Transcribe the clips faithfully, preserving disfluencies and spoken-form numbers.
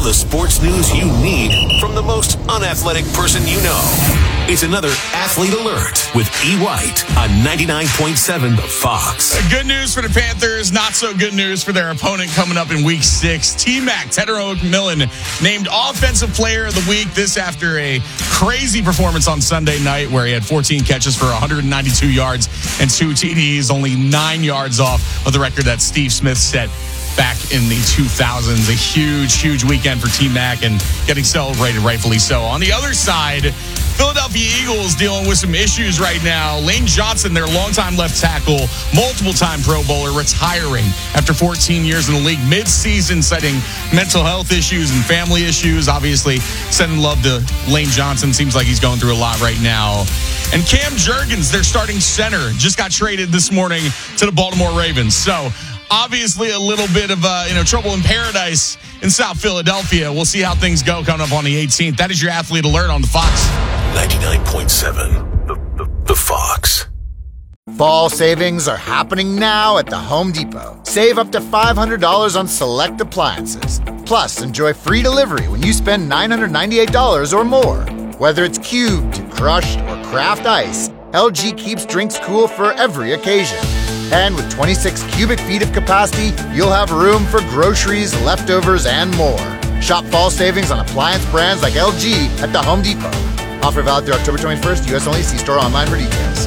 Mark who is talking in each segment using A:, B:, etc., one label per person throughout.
A: the sports news you need from the most unathletic person you know. It's another Athlete Alert with E. White on ninety-nine point seven The Fox.
B: Good news for the Panthers, not so good news for their opponent coming up in week six. T-Mac, Tedero McMillan, named Offensive Player of the Week. This after a crazy performance on Sunday night where he had fourteen catches for one hundred ninety-two yards and two T Ds, only nine yards off of the record that Steve Smith set back in the two thousands. A huge, huge weekend for T-Mac and getting celebrated, rightfully so. On the other side, Philadelphia Eagles dealing with some issues right now. Lane Johnson, their longtime left tackle, multiple-time Pro Bowler, retiring after fourteen years in the league mid-season, citing mental health issues and family issues. Obviously, sending love to Lane Johnson. Seems like he's going through a lot right now. And Cam Jurgens, their starting center, just got traded this morning to the Baltimore Ravens. So, obviously, a little bit of uh, you know trouble in paradise in South Philadelphia. We'll see how things go coming up on the eighteenth. That is your Athlete Alert on the Fox.
A: ninety-nine point seven The, the, the Fox.
C: Fall savings are happening now at the Home Depot. Save up to five hundred dollars on select appliances. Plus, enjoy free delivery when you spend nine hundred ninety-eight dollars or more. Whether it's cubed, crushed, or craft ice, L G keeps drinks cool for every occasion. And with twenty-six cubic feet of capacity, you'll have room for groceries, leftovers, and more. Shop fall savings on appliance brands like L G at the Home Depot. Offer valid through October twenty-first, U S only. See store online for details.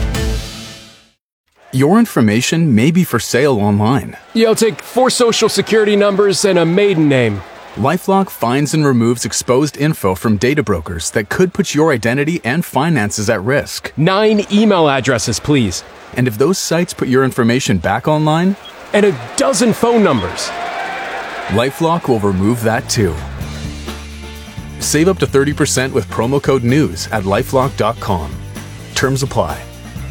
D: Your information may be for sale online.
E: You'll take four social security numbers and a maiden name.
D: LifeLock finds and removes exposed info from data brokers that could put your identity and finances at risk.
E: Nine email addresses, please.
D: And if those sites put your information back online?
E: And a dozen phone numbers.
D: LifeLock will remove that too. Save up to thirty percent with promo code NEWS at LifeLock dot com. Terms apply.